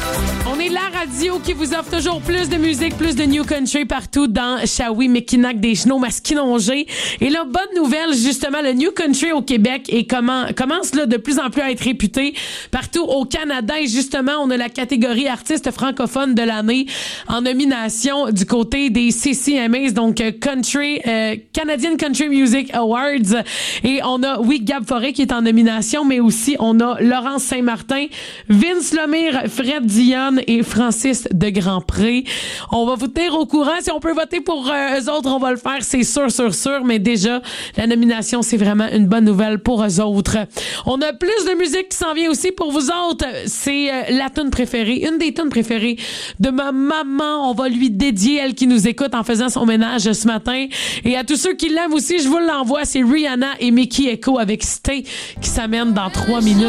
On est la radio qui vous offre toujours plus de musique, plus de New Country partout dans Shawi, Mekinac, Deschenaux, Masquinongé. Et là, bonne nouvelle, justement, le New Country au Québec commence là de plus en plus à être réputé partout au Canada. Et justement, on a la catégorie artiste francophone de l'année en nomination du côté des CCMAs, donc Canadian Country Music Awards. Et on a, oui, Gab Forêt qui est en nomination, mais aussi on a Laurence Saint-Martin, Vince Lemire, Fred Dionne et Francis de Grandpré. On va vous tenir au courant. Si on peut voter pour eux autres, on va le faire, c'est sûr. Mais déjà, la nomination, c'est vraiment une bonne nouvelle pour eux autres. On a plus de musique qui s'en vient aussi pour vous autres. C'est la tune préférée, une des tunes préférées de ma maman. On va lui dédier, elle qui nous écoute en faisant son ménage ce matin. Et à tous ceux qui l'aiment aussi, je vous l'envoie. C'est Rihanna et Mickey Echo avec Stay qui s'amènent dans 3 minutes.